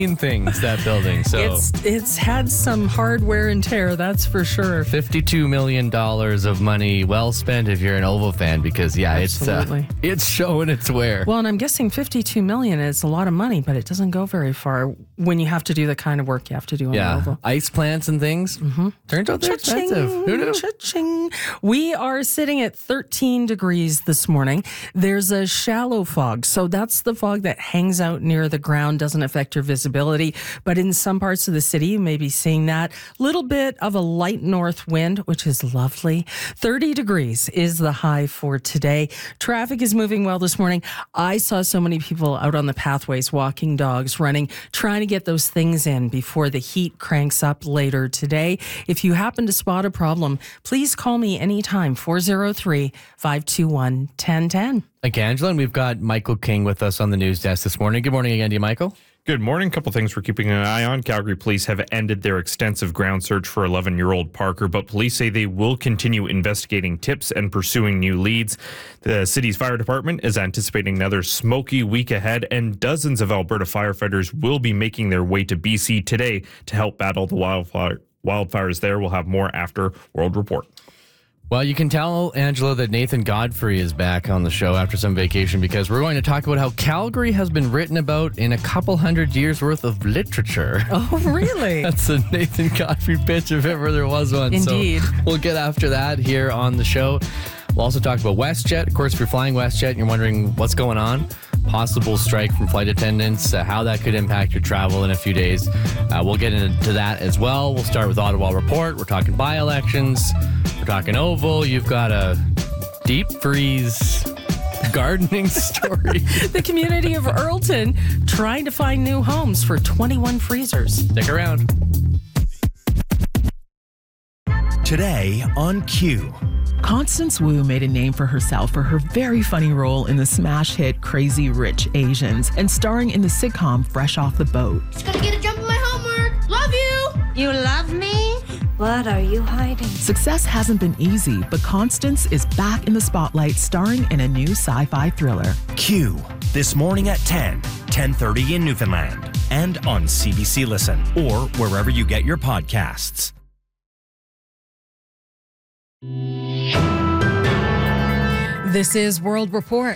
things, that building. So It's had some hardware and tear, that's for sure. $52 million of money well spent if you're an Oval fan, because Absolutely. it's showing its wear. Well, and I'm guessing $52 million is a lot of money, but it doesn't go very far when you have to do the kind of work you have to do on the Oval. Ice plants and things. Turns out they're expensive. Who knew? Cha-ching. We are sitting at 13 degrees this morning. There's a shallow fog, so that's the fog that hangs out near the ground, doesn't affect your visibility. But in some parts of the city, you may be seeing that. Little bit of a light north wind, which is lovely. 30 degrees is the high for today. Traffic is moving well this morning. I saw so many people out on the pathways, walking dogs, running, trying to get those things in before the heat cranks up later today. If you happen to spot a problem, please call me anytime, 403-521-1010. Like Angela, and we've got Michael King with us on the news desk this morning. Good morning again to you, Michael. Good morning. A couple things we're keeping an eye on. Calgary police have ended their extensive ground search for 11-year-old Parker, but police say they will continue investigating tips and pursuing new leads. The city's fire department is anticipating another smoky week ahead, and dozens of Alberta firefighters will be making their way to BC today to help battle the wildfires there. We'll have more after World Report. Well, you can tell, Angela, that Nathan Godfrey is back on the show after some vacation, because we're going to talk about how Calgary has been written about in a couple hundred years worth of literature. Oh, really? That's a Nathan Godfrey pitch if ever there was one. Indeed. So we'll get after that here on the show. We'll also talk about WestJet. Of course, if you're flying WestJet and you're wondering what's going on, possible strike from flight attendants, how that could impact your travel in a few days. We'll get into that as well. We'll start with Ottawa Report. We're talking by-elections. We're talking Oval. You've got a deep freeze gardening story. The community of Earlton trying to find new homes for 21 freezers. Stick around. Today on Q. Constance Wu made a name for herself for her very funny role in the smash hit Crazy Rich Asians and starring in the sitcom Fresh Off the Boat. Just gotta get a jump on my homework. Love you. You love me? What are you hiding? Success hasn't been easy, but Constance is back in the spotlight starring in a new sci-fi thriller. Q. This morning at 10:30 in Newfoundland, and on CBC Listen or wherever you get your podcasts. This is World Report.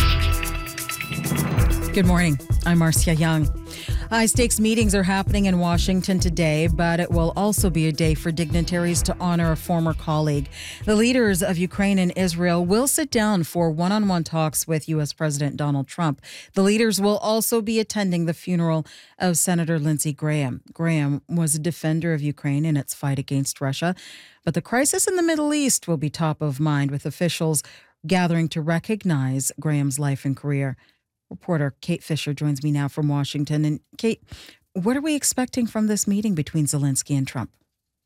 Good morning. I'm Marcia Young. High-stakes meetings are happening in Washington today, but it will also be a day for dignitaries to honor a former colleague. The leaders of Ukraine and Israel will sit down for one-on-one talks with U.S. President Donald Trump. The leaders will also be attending the funeral of Senator Lindsey Graham. Graham was a defender of Ukraine in its fight against Russia, but the crisis in the Middle East will be top of mind, with officials gathering to recognize Graham's life and career. Reporter Kate Fisher joins me now from Washington. And Kate, what are we expecting from this meeting between Zelensky and Trump?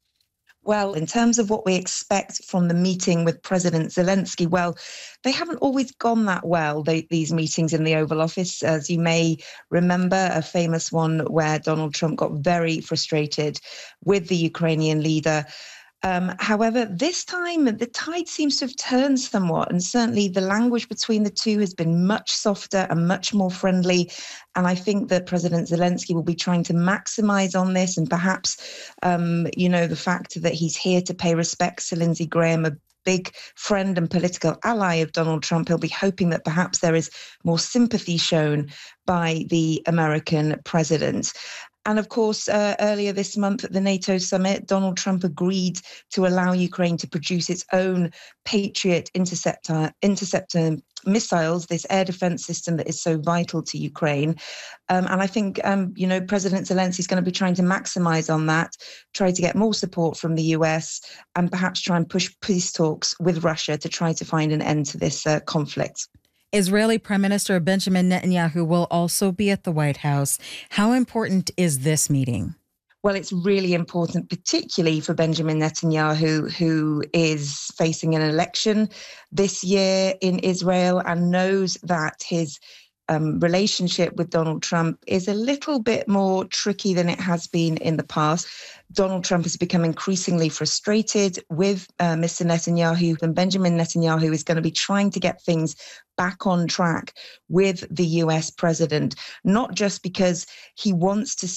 Well, in terms of what we expect from the meeting with President Zelensky, well, they haven't always gone that well, these meetings in the Oval Office. As you may remember, a famous one where Donald Trump got very frustrated with the Ukrainian leader. However, this time the tide seems to have turned somewhat, and certainly the language between the two has been much softer and much more friendly. And I think that President Zelensky will be trying to maximize on this, and perhaps, the fact that he's here to pay respects to Lindsey Graham, a big friend and political ally of Donald Trump. He'll be hoping that perhaps there is more sympathy shown by the American president. And of course, earlier this month at the NATO summit, Donald Trump agreed to allow Ukraine to produce its own Patriot interceptor missiles, this air defense system that is so vital to Ukraine. And I think, President Zelensky is going to be trying to maximize on that, try to get more support from the US, and perhaps try and push peace talks with Russia to try to find an end to this conflict. Israeli Prime Minister Benjamin Netanyahu will also be at the White House. How important is this meeting? Well, it's really important, particularly for Benjamin Netanyahu, who is facing an election this year in Israel and knows that his relationship with Donald Trump is a little bit more tricky than it has been in the past. Donald Trump has become increasingly frustrated with Mr. Netanyahu, and Benjamin Netanyahu is going to be trying to get things back on track with the US president, not just because he wants to